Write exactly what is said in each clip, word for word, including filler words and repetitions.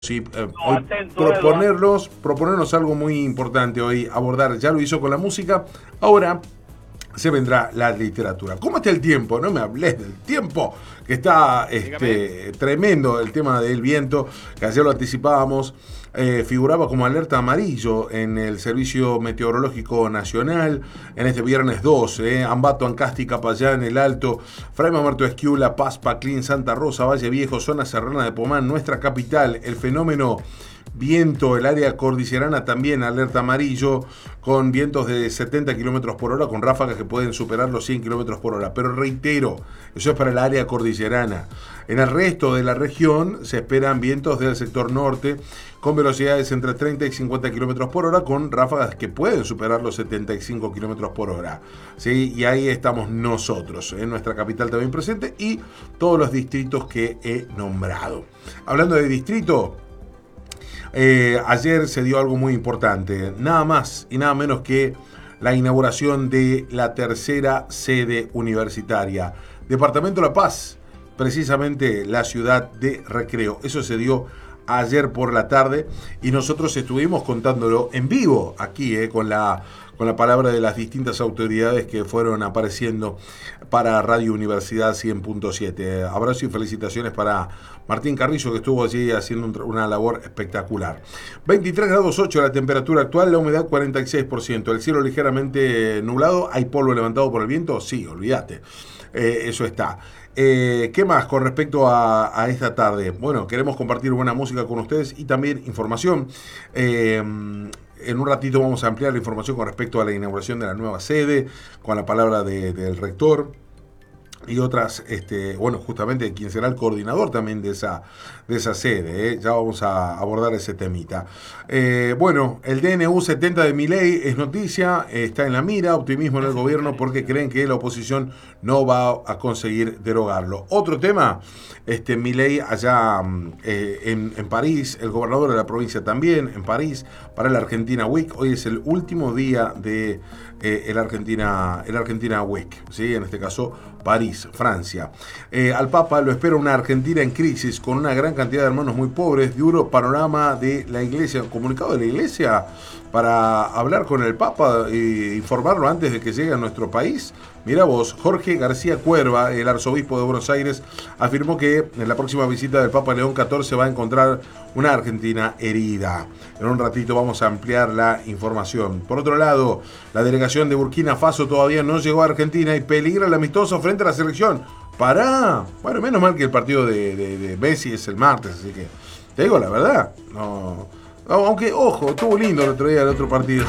Sí, eh, hoy proponerlos, proponernos algo muy importante hoy abordar, ya lo hizo con la música, ahora se vendrá la literatura. ¿Cómo está el tiempo? No me hables del tiempo, que está este, tremendo el tema del viento, que ayer lo anticipábamos, eh, figuraba como alerta amarillo en el Servicio Meteorológico Nacional, en este viernes doce, eh, Ambato, Ancasti, Capayán, El Alto, Fray Mamerto, Esquiula, Paz, Paclín, Santa Rosa, Valle Viejo, zona serrana de Pomán, nuestra capital, el fenómeno viento, el área cordillerana también alerta amarillo, con vientos de setenta kilómetros por hora, con ráfagas que pueden superar los cien kilómetros por hora. Pero reitero, eso es para el área cordillerana. En el resto de la región se esperan vientos del sector norte, con velocidades entre treinta y cincuenta kilómetros por hora, con ráfagas que pueden superar los setenta y cinco kilómetros por hora. ¿Sí? Y ahí estamos nosotros, en nuestra capital también presente, y todos los distritos que he nombrado. Hablando de distrito, Eh, ayer se dio algo muy importante, nada más y nada menos que la inauguración de la tercera sede universitaria, Departamento La Paz, precisamente la ciudad de Recreo. Eso se dio ayer por la tarde y nosotros estuvimos contándolo en vivo aquí, eh, con la con la palabra de las distintas autoridades que fueron apareciendo para Radio Universidad cien punto siete. Abrazo y felicitaciones para Martín Carrillo, que estuvo allí haciendo una labor espectacular. veintitrés grados ocho la temperatura actual, la humedad cuarenta y seis por ciento, el cielo ligeramente nublado, ¿hay polvo levantado por el viento? Sí, olvídate, eh, eso está. Eh, ¿Qué más con respecto a, a esta tarde? Bueno, queremos compartir buena música con ustedes y también información. Eh, En un ratito vamos a ampliar la información con respecto a la inauguración de la nueva sede, con la palabra de, del rector y otras, este, bueno, justamente quien será el coordinador también de esa, de esa sede, ¿eh? Ya vamos a abordar ese temita. Eh, bueno, el D N U setenta de Milei es noticia, eh, está en la mira, optimismo en el gobierno porque creen que la oposición no va a conseguir derogarlo. Otro tema, este, Milei allá eh, en, en París, el gobernador de la provincia también en París, para el Argentina Week. Hoy es el último día de eh, el Argentina, el Argentina Week, ¿sí? En este caso París, Francia. Eh, al Papa lo espera una Argentina en crisis, con una gran cantidad de hermanos muy pobres, duro panorama de la Iglesia, comunicado de la Iglesia para hablar con el Papa e informarlo antes de que llegue a nuestro país. Mira vos, Jorge García Cuerva, el arzobispo de Buenos Aires, afirmó que en la próxima visita del Papa León catorce va a encontrar una Argentina herida. En un ratito vamos a ampliar la información. Por otro lado, la delegación de Burkina Faso todavía no llegó a Argentina y peligra el amistoso frente a la selección. ¡Pará! Bueno, menos mal que el partido de, de, de Messi es el martes, así que te digo la verdad, no... Aunque, ojo, estuvo lindo el otro día el otro partido.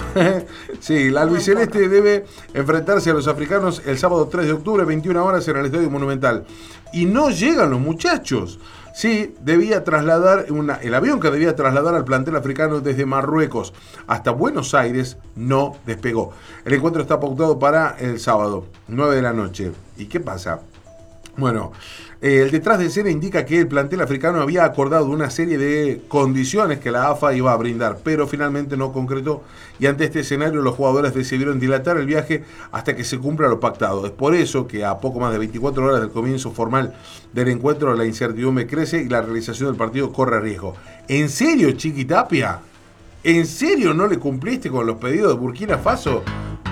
Sí, la albiceleste debe enfrentarse a los africanos el sábado tres de octubre, veintiuna horas, en el Estadio Monumental. Y no llegan los muchachos. Sí, debía trasladar una, el avión que debía trasladar al plantel africano desde Marruecos hasta Buenos Aires no despegó. El encuentro está pautado para el sábado, nueve de la noche. ¿Y qué pasa? Bueno, eh, el detrás de escena indica que el plantel africano había acordado una serie de condiciones que la A F A iba a brindar, pero finalmente no concretó, y ante este escenario los jugadores decidieron dilatar el viaje hasta que se cumpla lo pactado. Es por eso que a poco más de veinticuatro horas del comienzo formal del encuentro la incertidumbre crece y la realización del partido corre riesgo. ¿En serio, Chiqui Tapia? ¿En serio no le cumpliste con los pedidos de Burkina Faso?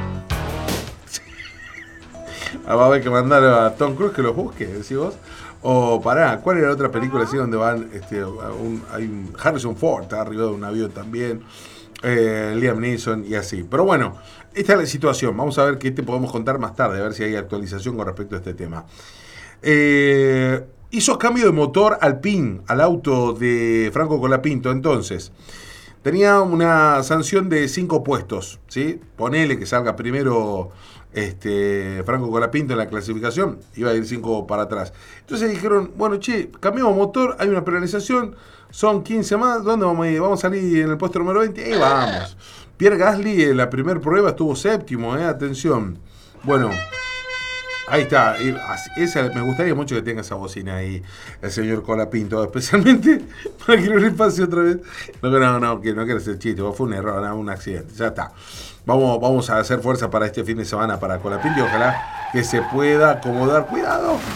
Va a haber que mandar a Tom Cruise que los busque, decís vos. O pará, ¿cuál era la otra película así donde van, este, un, hay un Harrison Ford, está arriba de un avión también, eh, Liam Neeson y así? Pero bueno, esta es la situación. Vamos a ver qué te podemos contar más tarde, a ver si hay actualización con respecto a este tema. Eh, hizo cambio de motor Alpine, al auto de Franco Colapinto, entonces. Tenía una sanción de cinco puestos, ¿sí? Ponele que salga primero este, Franco Colapinto en la clasificación, iba a ir cinco para atrás. Entonces dijeron, bueno, che, cambiamos motor, hay una penalización, son quince más, ¿dónde vamos a ir? Vamos a salir en el puesto número veinte, ahí vamos. Pierre Gasly en la primera prueba estuvo séptimo, eh, atención. Bueno, ahí está, esa, me gustaría mucho que tenga esa bocina ahí, el señor Colapinto, especialmente para que no le pase otra vez. No, no, no, que no quiero hacer chiste, fue un error, no, un accidente, ya está. Vamos, vamos a hacer fuerza para este fin de semana para Colapinto y ojalá que se pueda acomodar. Cuidado.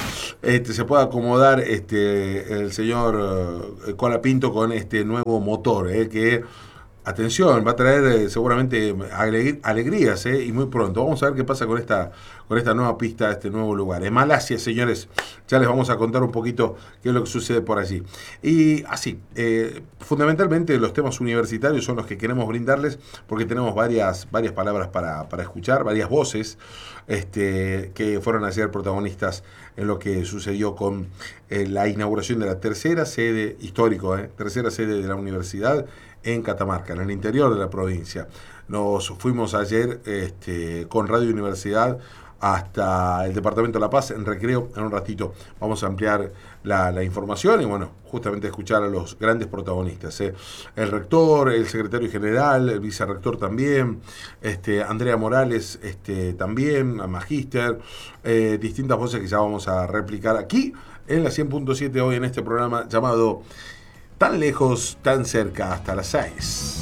este, se pueda acomodar este, el señor eh, Colapinto con este nuevo motor, eh, que, atención, va a traer eh, seguramente alegr- alegrías, eh, y muy pronto. Vamos a ver qué pasa con esta, con esta nueva pista, este nuevo lugar. En Malasia, señores, ya les vamos a contar un poquito qué es lo que sucede por allí. Y así, eh, fundamentalmente los temas universitarios son los que queremos brindarles, porque tenemos varias, varias palabras para, para escuchar, varias voces este, que fueron ayer protagonistas en lo que sucedió con eh, la inauguración de la tercera sede, histórico, eh, tercera sede de la universidad en Catamarca, en el interior de la provincia. Nos fuimos ayer este, con Radio Universidad hasta el Departamento de La Paz en recreo. En un ratito vamos a ampliar la, la información y bueno, justamente escuchar a los grandes protagonistas, ¿eh? El rector, el secretario general, el vicerrector también, este, Andrea Morales este, también, a Magíster, eh, distintas voces que ya vamos a replicar aquí en la cien punto siete hoy en este programa llamado Tan lejos, tan cerca, hasta las seis.